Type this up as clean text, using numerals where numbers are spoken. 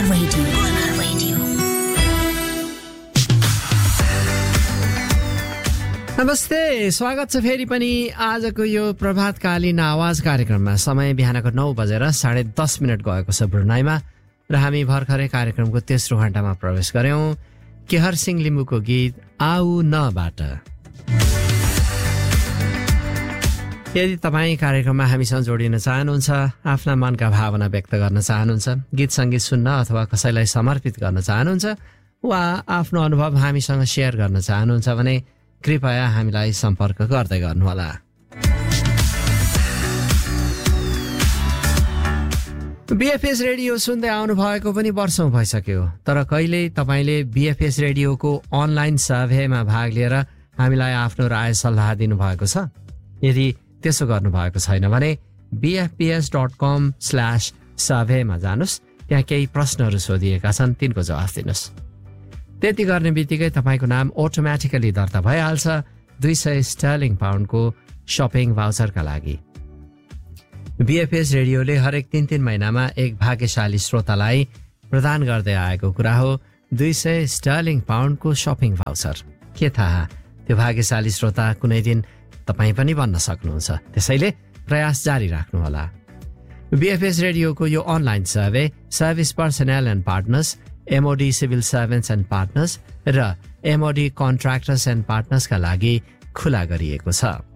Radio. नमस्ते, स्वागत छ फेरि पनि आजको यो प्रभातकालीन आवाज कार्यक्रममा। समय बिहानको 9 बजेर 10:30 गएको छ ब्रुनाईमा र हामी भर्खरै कार्यक्रमको तेस्रो घण्टामा प्रवेश गर्यौं। केहर सिंह लिम्बूको गीत आऊ नबाट। यदि तपाईँ कार्यक्रममा हामीसँग जोडिन चाहनुहुन्छ, आफ्ना मनका भावना व्यक्त गर्न चाहनुहुन्छ, गीत सङ्गीत सुन्न अथवा कसैलाई समर्पित गर्न चाहनुहुन्छ वा आफ्नो अनुभव हामीसँग सेयर गर्न चाहनुहुन्छ भने कृपया हामीलाई सम्पर्क गर्दै गर्नुहोला। बीएफएस रेडियो सुन्दै आउनु भएको पनि वर्षौं भइसक्यो, तर कहिले तपाईँले बीएफएस रेडियोको अनलाइन सर्भेमा भाग लिएर हामीलाई आफ्नो राय सल्लाह दिनुभएको छ? यदि त्यसो गर्नुभएको छैन भने bfps.com/survey मा जानुस्। त्यहाँ केही प्रश्नहरू सोधिएका छन्, तिनको जवाफ दिनुस्। त्यति गर्ने बित्तिकै तपाईँको नाम अटोमेटिकली दर्ता भइहाल्छ 200 स्टर्लिङ पाउन्डको शपिङ भाउचरका लागि। बीएफएस रेडियोले हरेक 3 महिनामा एक भाग्यशाली श्रोतालाई प्रदान गर्दै आएको कुरा हो 200 स्टर्लिङ पाउन्डको शपिङ भाउचर। के थाहा, त्यो भाग्यशाली श्रोता कुनै दिन तपाईँ पनि बन्न सक्नुहुन्छ। त्यसैले प्रयास जारी राख्नुहोला। बीएफएस रेडियोको यो online survey service personal and partners, MOD civil servants and partners र MOD कन्ट्र्याक्टर्स एन्ड पार्टनर्सका लागि खुला गरिएको छ।